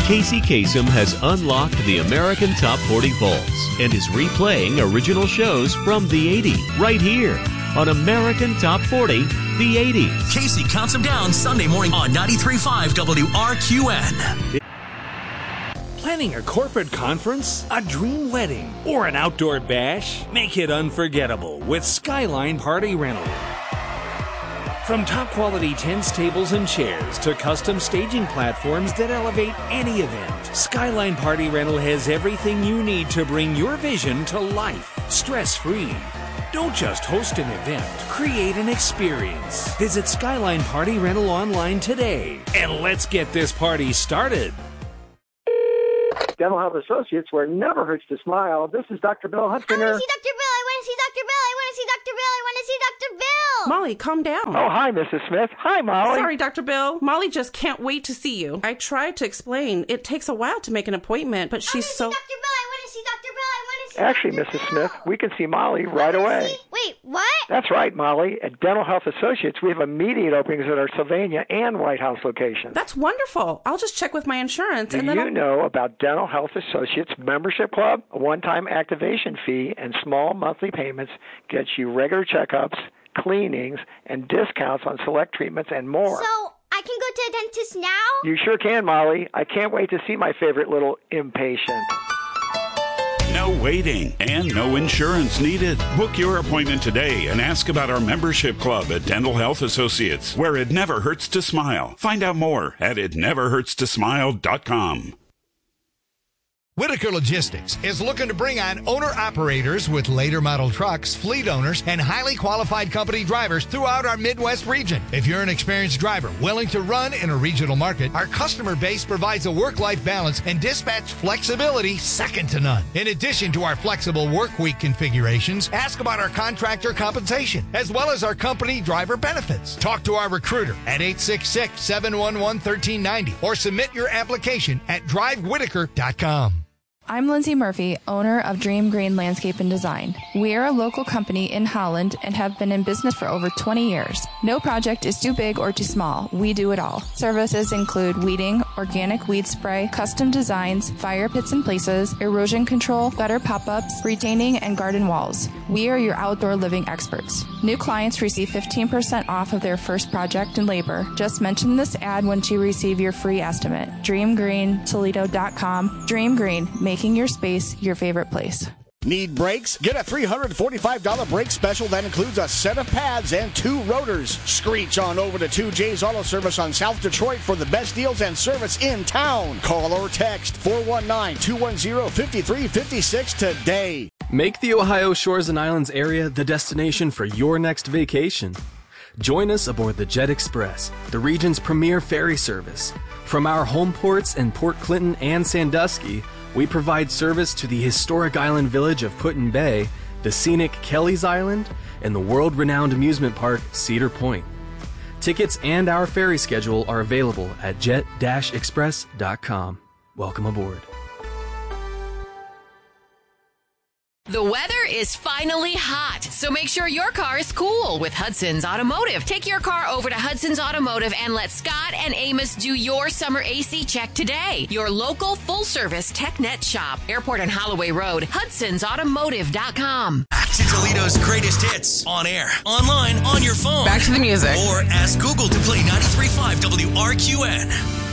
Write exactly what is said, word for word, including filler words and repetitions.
Casey Kasem has unlocked the American Top forty Vaults and is replaying original shows from the eighties right here on American Top forty, the eighties. Casey counts them down Sunday morning on ninety-three point five W R Q N. Planning a corporate conference, a dream wedding, or an outdoor bash? Make it unforgettable with Skyline Party Rental. From top-quality tents, tables, and chairs to custom staging platforms that elevate any event, Skyline Party Rental has everything you need to bring your vision to life, stress-free. Don't just host an event, create an experience. Visit Skyline Party Rental online today, and let's get this party started. Dental Health Associates, where it never hurts to smile. This is Doctor Bill Huntsinger. I want to see Doctor Bill. I want to see Doctor Bill. I want to see Doctor Bill. I want to see Doctor Bill. Molly, calm down. Oh, hi, Missus Smith. Hi, Molly. Sorry, Doctor Bill. Molly just can't wait to see you. I tried to explain. It takes a while to make an appointment, but she's so... I want to see Doctor Bill. I want to see Doctor Bill. I want to see Actually, Doctor Missus Bill. Smith, we can see Molly right away. See... Wait, what? That's right, Molly. At Dental Health Associates, we have immediate openings at our Sylvania and White House locations. That's wonderful. I'll just check with my insurance Do and then you I'll... know about Dental Health Associates membership club? A one-time activation fee and small monthly payments gets you regular checkups, cleanings, and discounts on select treatments and more. So, I can go to a dentist now? You sure can, Molly. I can't wait to see my favorite little impatient. No waiting and no insurance needed. Book your appointment today and ask about our membership club at Dental Health Associates, where it never hurts to smile. Find out more at it never hurts to smile dot com. Whitaker Logistics is looking to bring on owner-operators with later model trucks, fleet owners, and highly qualified company drivers throughout our Midwest region. If you're an experienced driver willing to run in a regional market, our customer base provides a work-life balance and dispatch flexibility second to none. In addition to our flexible work week configurations, ask about our contractor compensation, as well as our company driver benefits. Talk to our recruiter at eight six six, seven one one, one three nine zero or submit your application at drive whitaker dot com. I'm Lindsay Murphy, owner of Dream Green Landscape and Design. We are a local company in Holland and have been in business for over twenty years. No project is too big or too small. We do it all. Services include weeding, organic weed spray, custom designs, fire pits and places, erosion control, gutter pop-ups, retaining, and garden walls. We are your outdoor living experts. New clients receive fifteen percent off of their first project and labor. Just mention this ad once you receive your free estimate. dream green toledo dot com. Dream Green, making your space your favorite place. Need brakes? Get a three hundred forty-five dollars brake special that includes a set of pads and two rotors. Screech on over to two J's Auto Service on South Detroit for the best deals and service in town. Call or text four one nine, two one zero, five three five six today. Make the Ohio Shores and Islands area the destination for your next vacation. Join us aboard the Jet Express, the region's premier ferry service. From our home ports in Port Clinton and Sandusky, we provide service to the historic island village of Put-in Bay, the scenic Kelly's Island, and the world-renowned amusement park Cedar Point. Tickets and our ferry schedule are available at jet dash express dot com. Welcome aboard. The weather is finally hot, so make sure your car is cool with Hudson's Automotive. Take your car over to Hudson's Automotive and let Scott and Amos do your summer A C check today. Your local full-service TechNet shop. Airport and Holloway Road, hudsons automotive dot com. Back to Toledo's greatest hits. On air, online, on your phone. Back to the music. Or ask Google to play ninety-three point five W R Q N.